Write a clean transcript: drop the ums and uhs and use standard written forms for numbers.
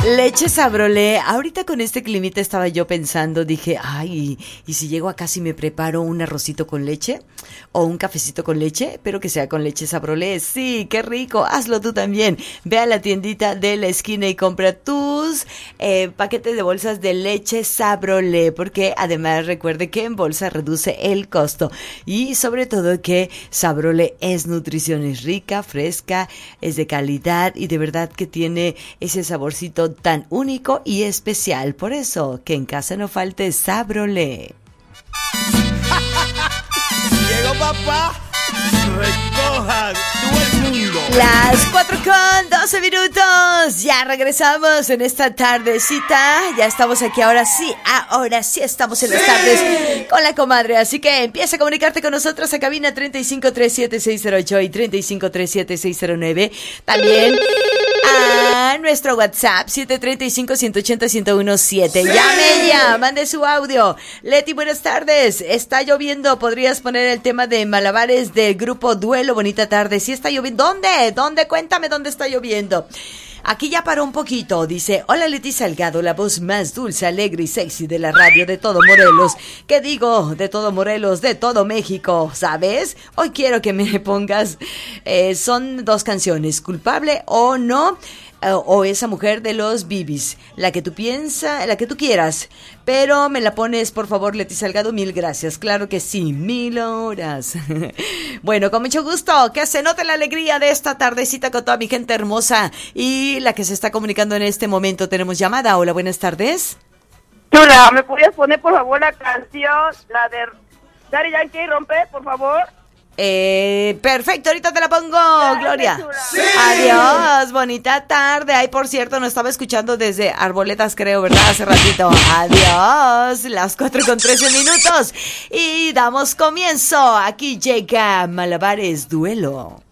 Leche Sabrolé. Ahorita con este climita estaba yo pensando, dije, ay, ¿y si llego a casa y me preparo un arrocito con leche? ¿O un cafecito con leche? Pero que sea con leche Sabrolé. Sí, qué rico. Hazlo tú también. Ve a la tiendita de la esquina y compra tus paquetes de bolsas de leche Sabrolé. Porque además recuerde que en bolsa reduce el costo. Y sobre todo que Sabrolé es nutrición, es rica, fresca, es de calidad y de verdad que tiene ese saborcito tan único y especial. Por eso, que en casa no falte Sabrolé. Llegó papá, recoja todo el mundo. Las 4:12. Ya regresamos en esta tardecita. Ya estamos aquí, ahora sí estamos en las tardes con la comadre. Así que empieza a comunicarte con nosotros a cabina 3537-608 y 3537-609. También a nuestro WhatsApp 735-180-1017. Llame ya, mande su audio. Leti, buenas tardes. Está lloviendo, ¿podrías poner el tema de Malabares del grupo Duelo? Bonita tarde. Sí está lloviendo. ¿Dónde? Cuéntame dónde está lloviendo. Aquí ya paró un poquito, dice, hola Leti Salgado, la voz más dulce, alegre y sexy de la radio de todo Morelos. ¿Qué digo? De todo Morelos, de todo México, ¿sabes? Hoy quiero que me pongas, son dos canciones, Culpable o No, o Esa Mujer de los Bibis, la que tú quieras, pero me la pones por favor, Leti Salgado, 1000 gracias, claro que sí, 1000 horas. Bueno, con mucho gusto, que se note la alegría de esta tardecita con toda mi gente hermosa y la que se está comunicando en este momento. Tenemos llamada. Hola, buenas tardes. Chula, ¿me podrías poner por favor la canción, la de Daddy Yankee, Rompe, por favor? Perfecto, ahorita te la pongo, Gracias, Gloria. Sí. Adiós, bonita tarde. Ay, por cierto, nos estaba escuchando desde Arboletas, creo, ¿verdad? Hace ratito. Adiós, las 4:13. Y damos comienzo. Aquí llega Malabares Duelo.